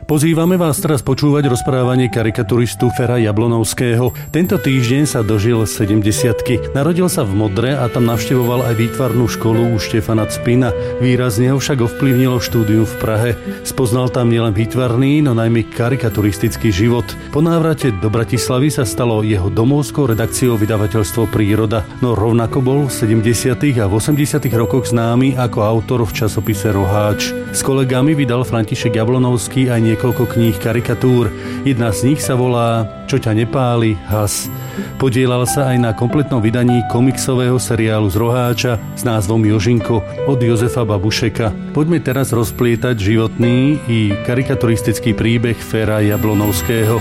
Pozývame vás teraz počúvať rozprávanie karikaturistu Fera Jablonovského. Tento týždeň sa dožil 70-ky. Narodil sa v Modre a tam navštevoval aj výtvarnú školu u Štefana Cpina. Výrazne ho však ovplyvnilo štúdium v Prahe. Spoznal tam nielen výtvarný, no najmä karikaturistický život. Po návrate do Bratislavy sa stalo jeho domovskou redakciou vydavateľstvo Príroda, no rovnako bol v 70. a v 80. rokoch známy ako autor v časopise Roháč. S kolegami vydal František Jablonovský aj niekoľko kníh karikatúr. Jedna z nich sa volá Čo ťa nepáli, has. Podielal sa aj na kompletnom vydaní komiksového seriálu z Roháča s názvom Jožinko od Jozefa Babušeka. Poďme teraz rozplietať životný i karikaturistický príbeh Fera Jablonovského.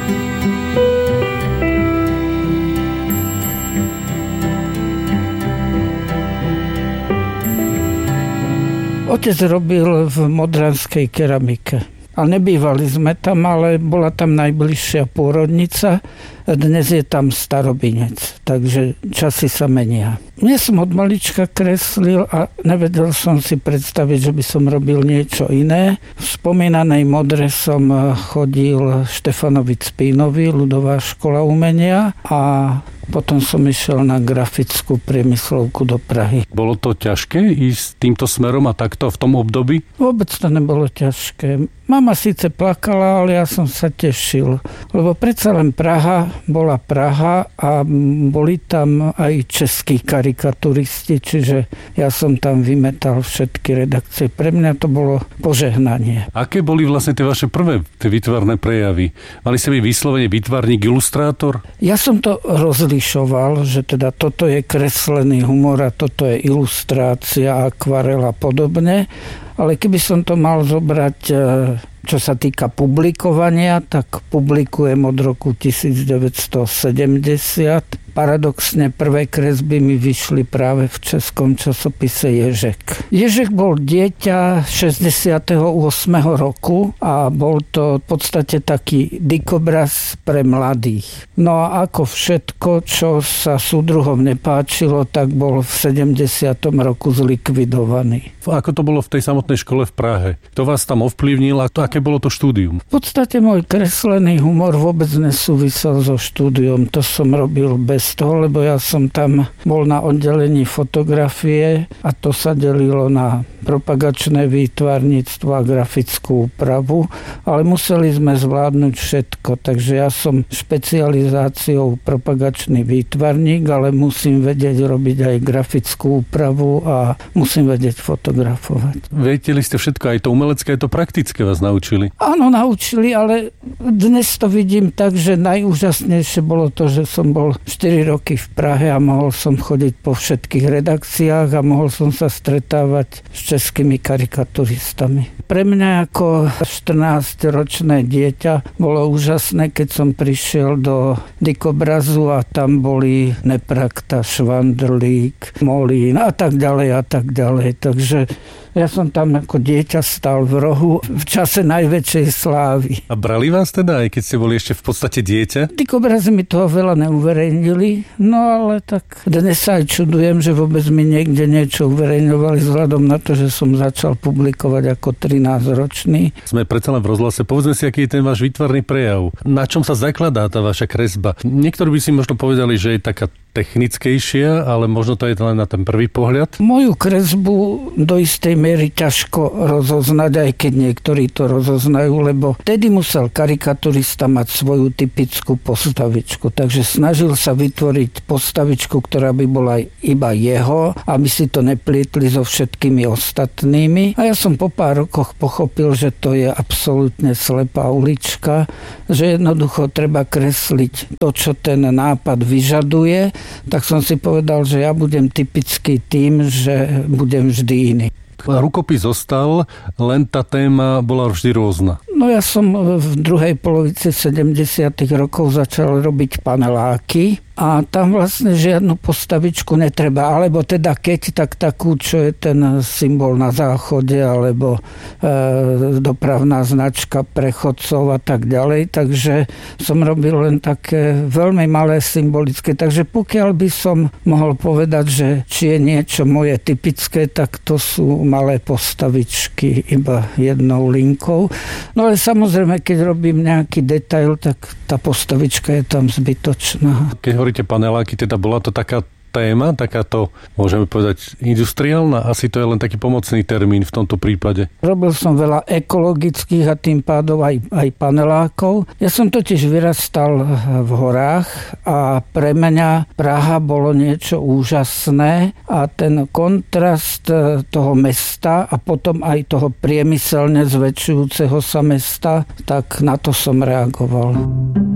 Otec robil v modranskej keramike. A nebývali sme tam, ale bola tam najbližšia pôrodnica. Dnes je tam Starobinec, takže časy sa menia. Mne som od malička kreslil a nevedel som si predstaviť, že by som robil niečo iné. V spomínanej Modre som chodil Štefanovi Cpínovi, ľudová škola umenia, a potom som išiel na grafickú priemyslovku do Prahy. Bolo to ťažké ísť týmto smerom a takto v tom období? Vôbec to nebolo ťažké. Mama síce plakala, ale ja som sa tešil. Lebo predsa len Praha bola Praha a boli tam aj českí karikaturisti, čiže ja som tam vymetal všetky redakcie. Pre mňa to bolo požehnanie. Aké boli vlastne tie vaše prvé výtvarné prejavy? Mali ste byť vyslovene výtvarník, ilustrátor? Ja som to rozlišoval, že teda toto je kreslený humor a toto je ilustrácia, akvarel a podobne. Ale keby som to mal zobrať, čo sa týka publikovania, tak publikujem od roku 1970. Paradoxne prvé kresby mi vyšli práve v českom časopise Ježek. Ježek bol dieťa 68. roku a bol to v podstate taký dikobraz pre mladých. No a ako všetko, čo sa súdruhom nepáčilo, tak bol v 70. roku zlikvidovaný. Ako to bolo v tej samotnej škole v Prahe? Kto vás tam ovplyvnil a aké bolo to štúdium? V podstate môj kreslený humor vôbec nesúvisel so štúdiom. To som robil bez toho, lebo ja som tam bol na oddelení fotografie a to sa delilo na propagačné výtvarníctvo a grafickú úpravu, ale museli sme zvládnuť všetko, takže ja som špecializáciou propagačný výtvarník, ale musím vedieť robiť aj grafickú úpravu a musím vedieť fotografovať. Vedeli ste všetko, aj to umelecké, aj to praktické vás naučili? Áno, naučili, ale dnes to vidím tak, že najúžasnejšie bolo to, že som bol 4 roky v Prahe a mohol som chodiť po všetkých redakciách a mohol som sa stretávať s českými karikaturistami. Pre mňa ako 14-ročné dieťa bolo úžasné, keď som prišiel do dikobrazu a tam boli Neprakta, Švandrlík, Molín a tak ďalej a tak ďalej. Takže ja som tam ako dieťa stál v rohu v čase najväčšej slávy. A brali vás teda, aj keď ste boli ešte v podstate dieťa? Dikobrazy mi toho veľa neuverejnili, no ale tak dnes sa aj čudujem, že vôbec mi niekde niečo uverejňovali vzhľadom na to, že som začal publikovať ako 13-ročný. Sme predsa len v rozhlase. Povedzme si, aký je ten váš výtvarný prejav. Na čom sa zakladá tá vaša kresba? Niektorí by si možno povedali, že je taká technickejšia, ale možno to je len na ten prvý pohľad. Moju kresbu do istej miery ťažko rozoznať, aj keď niektorí to rozoznajú, lebo vtedy musel karikaturista mať svoju typickú postavičku. Takže snažil sa vytvoriť postavičku, ktorá by bola iba jeho, aby si to neplietli so všetkými ostatnými. A ja som po pár rokoch pochopil, že to je absolútne slepá ulička, že jednoducho treba kresliť to, čo ten nápad vyžaduje. Tak som si povedal, že ja budem typický tým, že budem vždy iný. Rukopis zostal, len tá téma bola vždy rôzna. No ja som v druhej polovici 70. rokov začal robiť paneláky a tam vlastne žiadnu postavičku netreba, alebo teda keď, tak takú, čo je ten symbol na záchode, alebo dopravná značka prechodcov a tak ďalej, takže som robil len také veľmi malé symbolické, takže pokiaľ by som mohol povedať, že či je niečo moje typické, tak to sú malé postavičky iba jednou linkou. No ale Ale samozrejme, keď robím nejaký detail, tak tá postavička je tam zbytočná. Keď hovoríte paneláky, teda bola to taká téma, takáto, môžeme povedať, industriálna? Asi to je len taký pomocný termín v tomto prípade. Robil som veľa ekologických a tým pádom aj panelákov. Ja som totiž vyrastal v horách a pre mňa Praha bolo niečo úžasné a ten kontrast toho mesta a potom aj toho priemyselne zväčšujúceho sa mesta, tak na to som reagoval.